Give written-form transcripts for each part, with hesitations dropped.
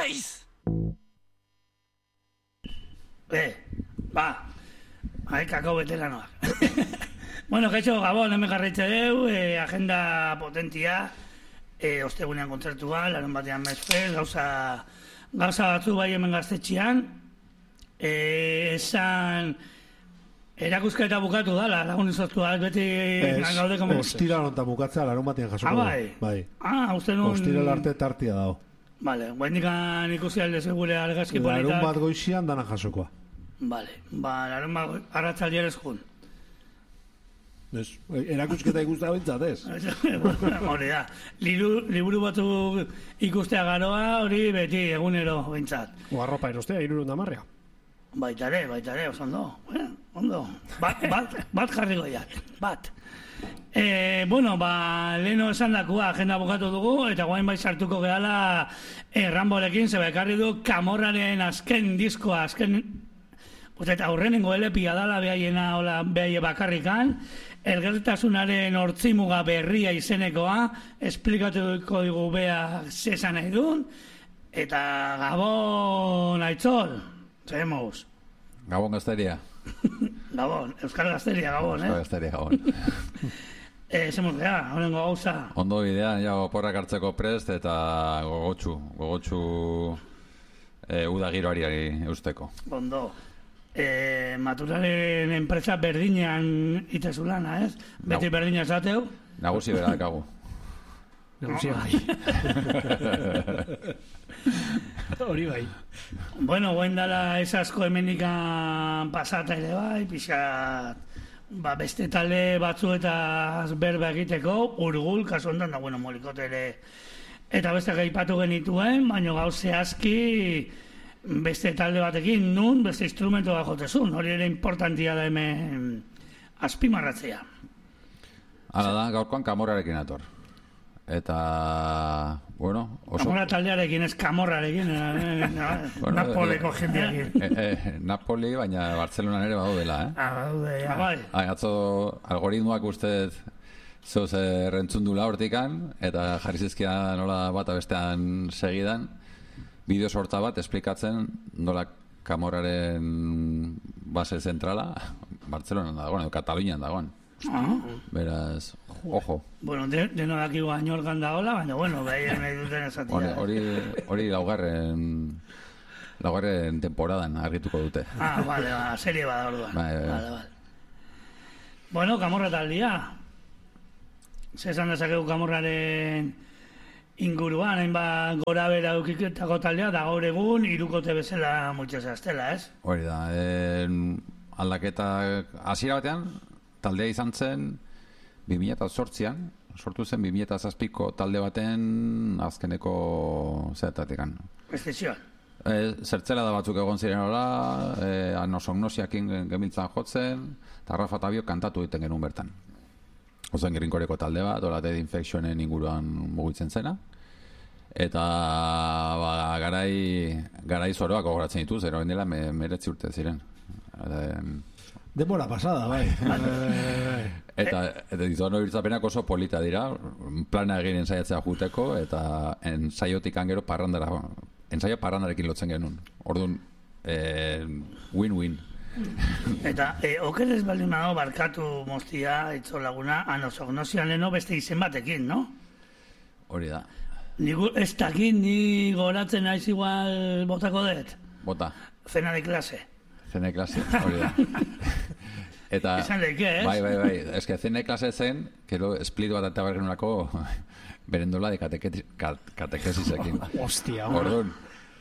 naiz! Kakao veteranoak. Bueno, kaixo, Gabon, hemen jarraitze deu, agenda potentia, ostegunean kontzertua, larun batean mezfez, gauza batzu bai hemen gaztetxean, esan erakusketa bukatu dala, lagun izoztua, beti gaude komo... Ostira lonta bukatzea, larun batean jasoko da. Bai. Uste nun... Ostira arte tartia dago. Vale, guendikan ikusi alde segure argazki politak. Larun bat goizian dana jasokoa. Vale, larun bat arratzaldian ez jun. Erakusketa ikustea bintzat, ez? Hori da. Liburu batu ikustea garoa, hori beti egunero bintzat. Arropa erostea, 310. Baitare, oso ondo. Bat jarri goiak, bat. Leheno esan dakua, agenda bukatu dugu, eta guain bai sartuko gehala Ramborekin, zeba ekarri du Camorraren azken diskoa, eta aurrenengo elepia dala behaie bakarrikan, elgertasunaren hortzimuga berria izenekoa, esplikatuko digu bea zesan nahi duen, eta Gabon Aitzol, zemuz. Gabon Gazteria. Gabon, Euskal Gazteria, Gabon, Euskal Gazteria, Gabon. Zemuz geha, horrengo gauza. Ondo bidean, oporrak hartzeko prest eta gogotxu udagiroari eusteko. Ondo. Maturaren enpresa berdinean itezu lana, ez? Beti berdina esateu? Nagusi bera dakagu. Nagusia bai. Hori bai. Bueno, guen dala ez asko hemendikan pasata ere bai, pixat, beste talde batzuetaz berba egiteko, urgul, kasu ondan da, molikote ere, eta beste gaipatu genituen, baina gauze aski, beste talde batekin, nun, beste instrumentoa jotezun, hori ere importantia da hemen azpimarratzea. Hala da, gaurkoan Camorrarekin ator. Eta, bueno... Camorra taldearekin, ez Camorrarekin, Napoliko jendeakin. Napoli, baina Bartzelonan ere badaudela, Badaude, bai. Atzo algoritmoak ustez zeuz rentzundula hortikan, eta jarri zizkia nola bata bestean segidan, bideo sorta bat esplikatzen nola Camorraren base zentrala Bartzelonan dagoen, edo Katalunian dagoen. Beraz, ojo. Bueno, deno dakigu añorgan dagoela, baina, behien nahi duten esatia. Hori laugarren temporadan argituko dute. Vale, serie bada orduan. Vale. Bueno, Camorra taldia. Zesan dezakegu Camorraren inguruan, hainbat gora bera eukiketako taldea, da gaur egun, irukote bezala mutxez aztela, ez? Hori da, aldaketa hasiera batean, taldea izan zen 2008an, sortu zen 2007ko talde baten azkeneko zertatikan. Estesioan. Zertzela da batzuk egon ziren hola, nosognosiakin gemiltzan jotzen, eta Rafa Tabio kantatu egiten genuen bertan. Ozen Grinkoreko talde bat, hola Dead Infectionen inguruan mugitzen zena. Eta garai zoroak gogoratzen ditu, zero dela 19 urte ziren. Demora pasada, bai. Eta dituan hori oso polita dira, plana egin ensaiatzea juteko, eta ensaiotik angero parrandarekin lotzen genuen. Orduan, win-win. Eta, okerez baldin nago barkatu moztia, itzo laguna, anosognosian leno beste izen batekin, no? Hori da. Ez dakit, ni goratzen naiz igual botako dut? Bota. Cena de clase. Cena de clase, hori da. Eta, esan leke, ez? Bai. Ez que cena de clase zen, kero split bat eta bargenunako berendola de katekesisekin. Hostia, Orduan.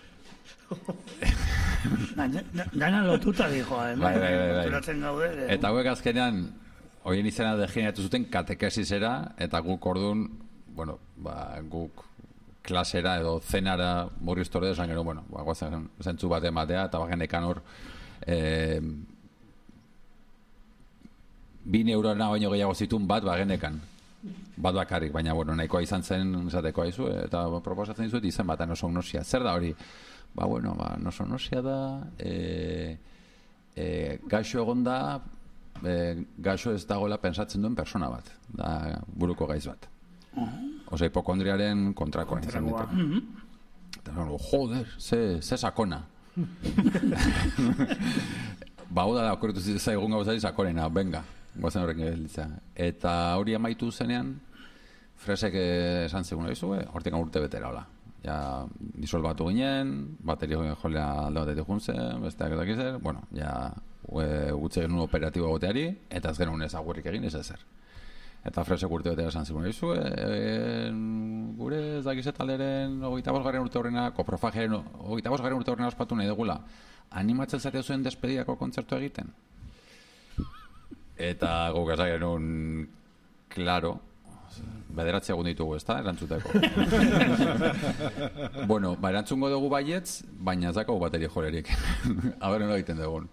Dana lotuta dijo, Bai. Gaude, eta hauek azkenean horien izena degeneratu zuten katekesisera, eta guk orduan, guk klasera edo zenara murriztore desan gero, guazen zentzu bat ematea, eta bagenekan hor 2 eurona baino gehiago zitun bat bagenekan. Bat bakarrik, baina nahikoa izan zen esateko aizu, eta proposatzen dizut izen bat anosognosia. Zer da hori? Anosognosia da gaixo egon da gaixo ez dagoela pensatzen duen persona bat, da buruko gaiz bat. Osa hipokondriaren kontrakoan izan ditu. Eta joder, ze sakona. Hau da, okurritu zaigun gauzari sakonena, venga, goazen horrekin gelditzea. Eta hori amaitu zenean, Fresek esan zegoen hortik urte betera, hola. Ja, disolbatu ginen, bateria jolea alde batetik juntzen, besteak edo ekizer, bueno, ja, gutze genuen operatibo goteari, eta ez genuen ezagurrik egin, ez ezer. Eta Fresek urte betera esan zegoen gure ez dakizet alderen 25. urte horrena, koprofagiaren 25. urte horrena ospatu nahi dugula, animatzen zate zuen despediako kontzertu egiten? Eta guk esan genuen, klaro, bederatzi egun ditugu, ez da, erantzuteko. Bueno, erantzungo dugu baietz, baina ez dakau bateria jolerik. Aber, nola egiten dugun.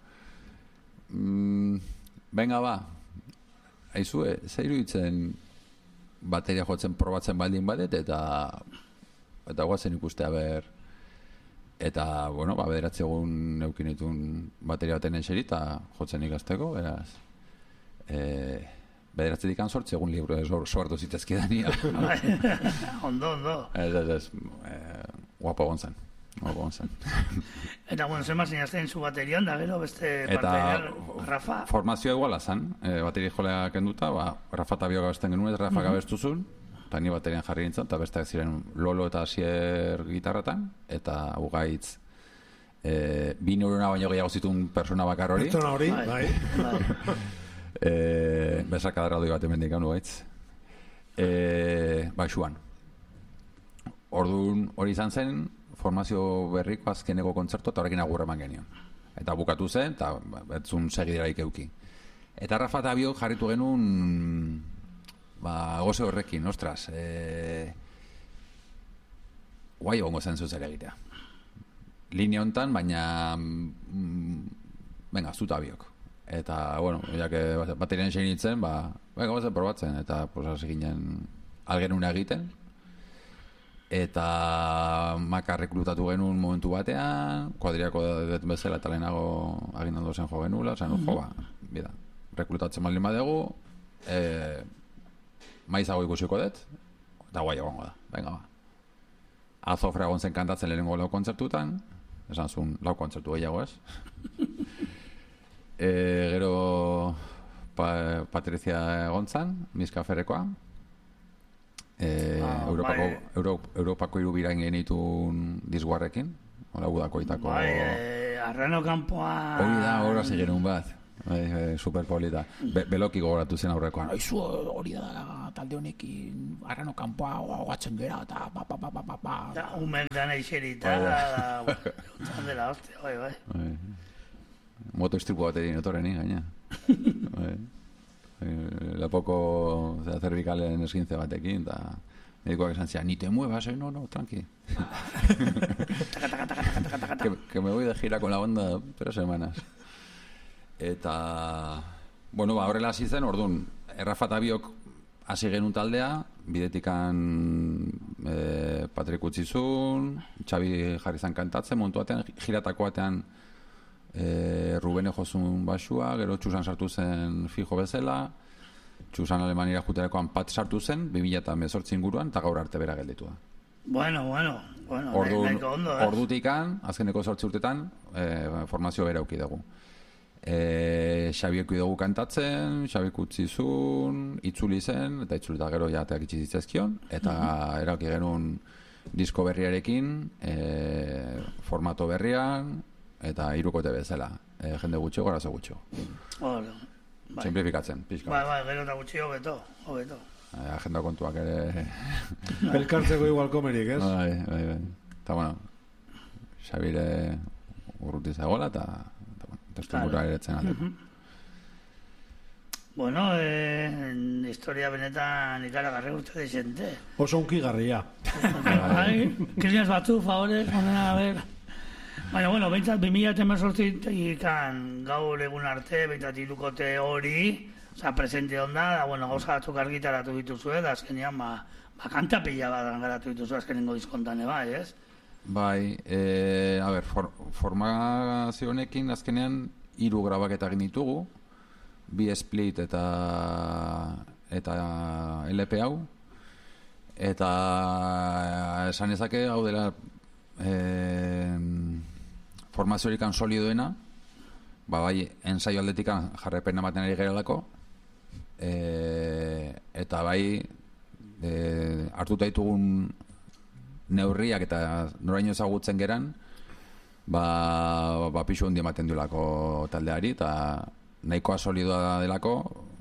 Venga, ba, aizue, zeiru ditzen bateria jotzen probatzen baldin badet, eta guazen ikustea ber. Eta, bueno, bederatzi egun eukinitun bateria baten eseri, eta jotzen ikasteko, beraz. Bederatzetik sortzi egun libro sortu zitezkidania. Ondo. Ez, guapo gontzen. Eta, bueno, zenba zinazten zu baterian, da gero beste parteidean, Rafa? Formazioa iguala zan, bateria jolea kenduta, Rafa eta Bio gabesten genuen, Rafa gabestuzun, eta ni baterian jarri nintzen, eta besteak ziren Lolo eta Asier gitarratan, eta Ugaitz, 2 neurona baino gehiago zituen persona bakar hori. Pertsona hori, bai. Besakadara doi bat emendik hau gaitz. Baixuan. Orduan hori izan zen, formazio berriko azkeneko kontzertu eta horrekin agurra eman genion. Eta bukatu zen, eta betzun segideraik euki. Eta Rafa eta Bio jarritu genuen goze horrekin, ostras, guai egongo zen zuzer egitea. Linea hontan, baina venga, zuta Biok. Eta, bueno, ya que baterian sein nintzen, venga, probatzen, eta hasi ginen algenuna egiten. Eta Maka rekrutatu genuen momentu batean, kuadriako bezala eta lehenago aginaldo zen jo genula, esan bida, rekrutatzen baldin badegu, maizago ikusiko dut, eta guai egongo da, venga ba. Azofra egon zen kantatzen lehenengo 4 kontzertutan, esan zuen 4 kontzertu gehiago ez. Gero Patricia egontzan, Miskaferrekoa, Europako 3 birain genitun dizguarrekin, hola udakoitako. Arrano kanpoa. Hori da, hori hasi genuen bat. Superpolita. Beloki gogoratu zen aurrekoan. Aizu hori da talde honekin Arrano kanpoa hogatzen gera eta Da, umek dana iserita. Dela, hostia, bai. Moto istripu bat egin otorreni, gaina. Lapoko cervicalen esguintze batekin, eta medikoak esan zian, ni te muevas, no, tranqui. Que me voy de gira con la banda 3 semanas. Eta, bueno, horrela hasi zen, orduan, Rafa eta Biok hasi genuen taldea, bidetikan Patrik utzizun, Xabi jarri zan kantatzen, momentu batean, jiratako batean Rubene jozun basua, gero Txusan sartu zen fijo bezala, Txusan Alemaniara juterakoan Pat sartu zen, 2018 inguruan, eta gaur arte bera gelditu da. Bueno, nahiko ondo, Ordutikan, azkeneko 8 urtetan, formazio bera auki dugu. Xabiek dugu kantatzen, Xabik utzizun, itzuli zen, eta itzuli eta gero jateak itxizitzezkion, eta erauki genuen disko berriarekin, formato berrian, eta 3 kote bezala. Jende gutxo, gorazo gutxo. Simplifikatzen, pixka. Bai, gero eta gutxi hobeto. Agenda kontuak ere... Elkartzeko igual komerik, ez? Bai. Eta, bueno, Xabire urruti zagola, eta testimura eretzen aldeko. Bueno, historia benetan ikaragarri urte dezente. Oso unkigarria. Kristians batzu, favorez, a ver... Baina, bueno, behintzat 2018-ikan gaur egun arte, behintzat 3 kote hori, presente onda, da, bueno, gauza batzuk argitaratu dituzue, da azkenean, kanta pila bat garatu dituzue azkenengo diskontan, bai, ez? Bai, a ber, formazio honekin azkenean 3 grabaketa egin ditugu, 2 split eta LP hau, eta esan ezake hau dela formaziorik solidoena, bai, ensaio aldetikan jarrepen ematen ari gerelako, eta bai, hartuta ditugun neurriak eta noraino ezagutzen geran, pixu handi ematen duelako taldeari, eta nahikoa solidoa delako,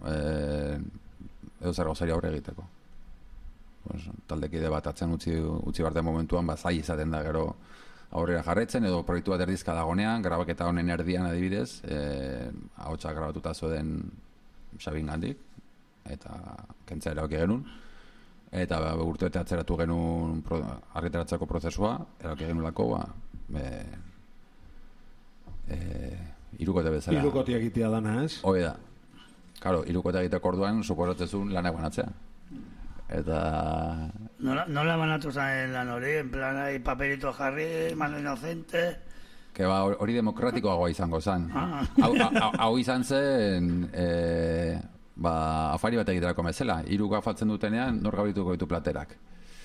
edo zer gauzari aurre egiteko. Taldekide bat atzen utzi barten momentuan, zai izaten da gero aurrera jarraitzen, edo proiektu bat erdizka dagonean, grabaketa honen erdian adibidez, ahotsak grabatuta zoden Xabin gandik, eta kentzea erabaki genuen, eta urtebete atzeratu genuen argitaratzeko prozesua, erabaki genulako, irukote bezala. Irukote egitea dana, ez? Hoi da. Claro, irukote egiteko orduan, suposatzezun lanak banatzea. Eta... Nola banatu zen lan hori, en plan, papelito jarri, mano inocente... Que hori demokratikoagoa izango zen. Hau izan zen, afari bat egiterako bezala. Hiruk afatzen dutenean, nor gaurituko ditu platerak.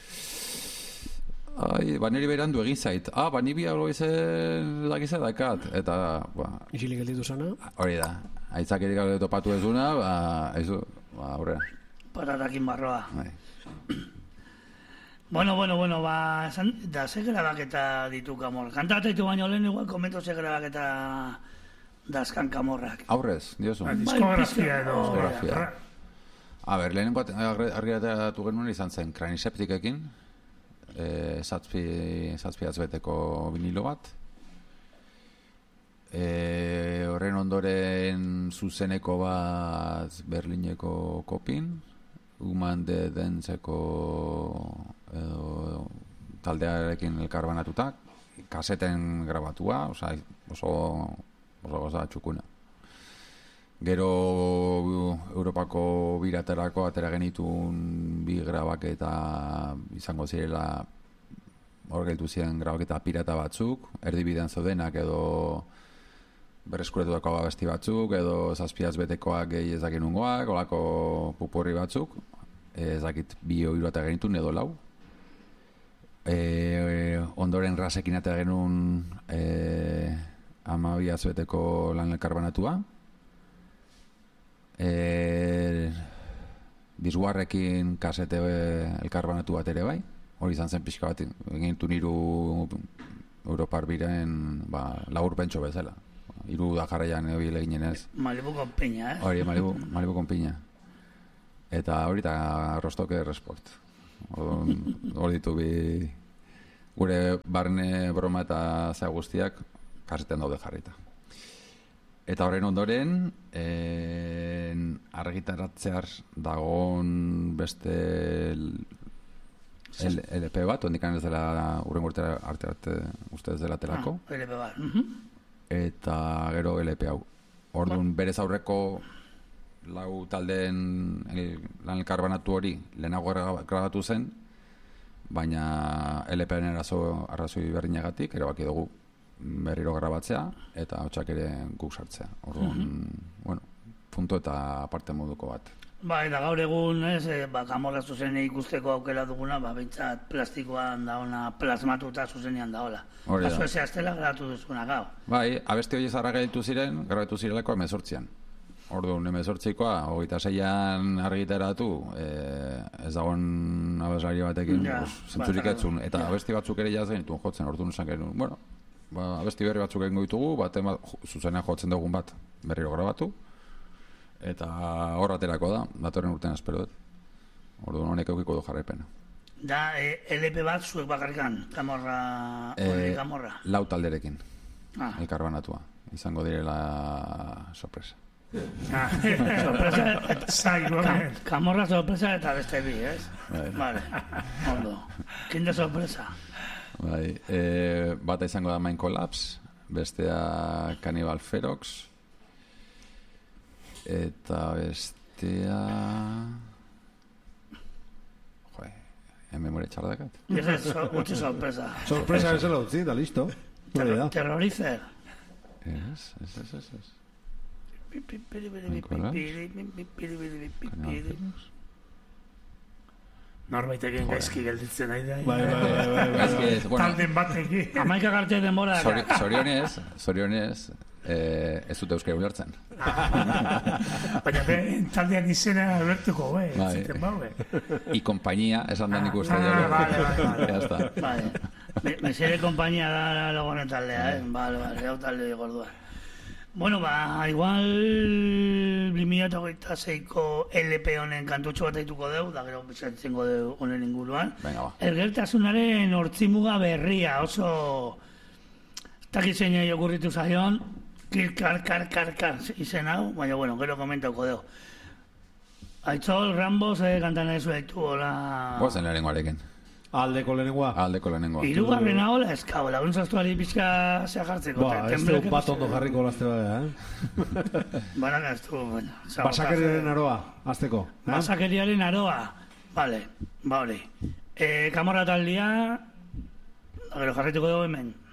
Niri berandu egin zait. Ni bi hau izan dakize dakat. Eta, isilik gelditu zana? Hori da. Aitzakirik gaur topatu ezuna, aurrera. Patatakin barroa. Bueno, da ze grabaketa ditu Kamorra. Kantatu ditu baino lehen igual komento ze grabaketa dazkan Kamorrak. Aurrez, diozu. Diskografia edo... lehenengo argiratatu genuen izan zen Kraniseptikekin, zazpi azbeteko vinilo bat. Horren ondoren zuzeneko bat Berlineko Kopin, Human de Dentzeko taldearekin elkarbanatuta, kaseten grabatua, oso goza txukuna. Gero Europako biraterako atera genitun bi grabaketa izango zirela, hor geltu ziren grabaketa pirata batzuk, erdibidean zaudenak edo berreskuretutako abesti batzuk, edo zazpiaz betekoak gehi ezakinungoak, olako pupurri batzuk, ezakit bi oiru eta genitun edo lau. Ondoren rasekin eta genuen 12 beteko lan elkarbanatua. Disuarrekin kasete elkarbanatu bat ere bai, hori izan zen pixka bat, egintu niru Europar biren labur pentso bezala. Hiru da jarraian ebile ginenez. Malibu con piña, Hori, Malibu con piña. Eta hori eta Rostoke Resport. Hori ditu bi gure barne broma eta zea guztiak kaseten daude jarrita. Eta horren ondoren argitaratzear dagoen beste LP bat, ondikan ez dela urrengo arte uste ez dela telako. LP bat. Eta gero LP hau. Orduan berez aurreko lau taldeen lan elkarbanatu hori lehenago grabatu zen, baina LP-en arrazoi berdinagatik erabaki dugu berriro grabatzea eta hotxak ere guk sartzea. Orduan, punto eta aparte moduko bat. Eta gaur egun, Kamorra zuzenean ikusteko aukera duguna, behintzat plastikoan dauna plasmatuta zuzenean daola. Kasu eze aztela grabatu duzuna gau. Abesti hori zarra gaitu ziren, grabatu zirelako 18an. Orduan, 18koa, 26an argitaratu, ez dagoen abeslari batekin, zentzurik etzun, eta abesti batzuk ere jazen dituen jotzen, orduan esan genuen, abesti berri batzuk egingo ditugu, zuzenean jotzen dugun bat berriro grabatu, eta horraterako da, datorren urtean espero dut. Orduan honek eukiko du jarraipena. Da, LP bat zuek bakarrikan, Kamorra, lau talderekin, elkarbanatua. Izango direla sorpresa. Kamorra sorpresa eta beste bi, ez? Vale, ondo. Kinde sorpresa. Bata izango da Mind Collapse, bestea Cannibal Ferox, eta bestea... memoria txardakat. Utsi sorpresa. Sorpresa bezala utzi, da listo. Terrorizer. Ez. Norbaitekin gaizki gelditzen nahi da. Bai. Ez que, bueno, Talden batekin. Amaika garte denbora. zorionez, ez dute euskara ulertzen. Baina taldean izena bertuko, Bai. ziten baue. I compañía, esan da nik uste Vale. Ya está. Vale. Mesere kompainia da lagone taldea, Vale, hau talde gordua. Bueno, igual 2026ko LP honen kantutxo bat aituko deu, da gero bizatzengo deu honen inguruan. Venga, ba. Ergeltasunaren hortzimuga berria, oso takizein okurritu zaion, kar izen hau, baina bueno, gero komentauko deu. Aitzol, Rambo, kantan ezu haitu, hola... Goazen lehenengoarekin. Aldeko lehenengoa. Aldeko lehenengoa. Irugarrena hola eskau, laguntzaztuari pixka zea jartzeko. Ez du bat ondo jarriko lazte bada, Banak ez du, bueno. Basakeriaren aroa, azteko. Basakeriaren aroa. Vale, ba hori. Kamorra taldea, gero jarrituko dugu hemen.